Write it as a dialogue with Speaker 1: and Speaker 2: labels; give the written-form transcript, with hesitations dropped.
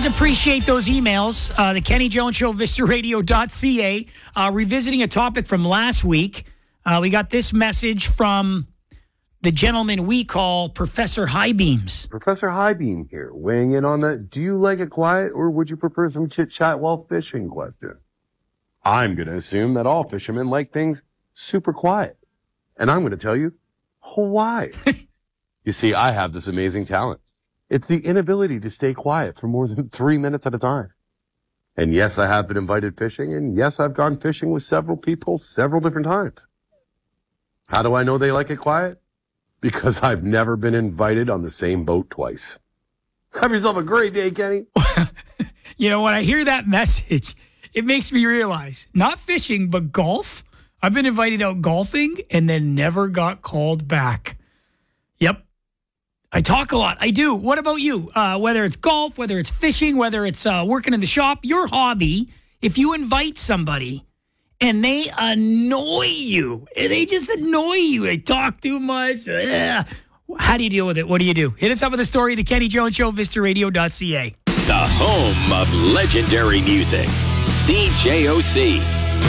Speaker 1: Always appreciate those emails. The Kenny Jones Show, VistaRadio.ca. Revisiting a topic from last week. We got this message from the gentleman we call Professor Highbeams.
Speaker 2: Professor Highbeam here, weighing in on the do you like it quiet or would you prefer some chit-chat while fishing question. I'm going to assume that all fishermen like things super quiet. And I'm going to tell you why. You see, I have this amazing talent. It's the inability to stay quiet for more than 3 minutes at a time. And yes, I have been invited fishing, and yes, I've gone fishing with several people several different times. How do I know they like it quiet? Because I've never been invited on the same boat twice. Have yourself a great day, Kenny.
Speaker 1: You know, when I hear that message, it makes me realize, not fishing, but golf. I've been invited out golfing and then never got called back. Yep. I talk a lot. I do. What about you? Whether it's golf, whether it's fishing, whether it's working in the shop, your hobby, if you invite somebody and they annoy you, they just annoy you, they talk too much, how do you deal with it? What do you do? Hit us up with a story, The Kenny Jones Show, VistaRadio.ca.
Speaker 3: The home of legendary music. CJOC.